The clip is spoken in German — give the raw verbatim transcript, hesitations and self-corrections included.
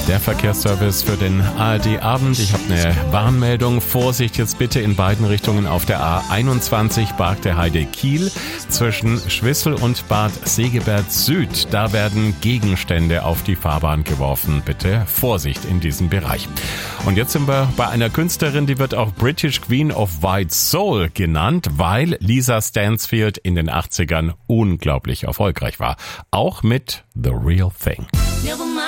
Der Verkehrsservice für den A R D-Abend. Ich habe eine Warnmeldung. Vorsicht jetzt bitte in beiden Richtungen auf der A einundzwanzig Bargte Heide Kiel zwischen Schwissel und Bad Segeberg Süd. Da werden Gegenstände auf die Fahrbahn geworfen. Bitte Vorsicht in diesem Bereich. Und jetzt sind wir bei einer Künstlerin, die wird auch British Queen of White Soul genannt, weil Lisa Stansfield in den achtzigern unglaublich erfolgreich war. Auch mit The Real Thing.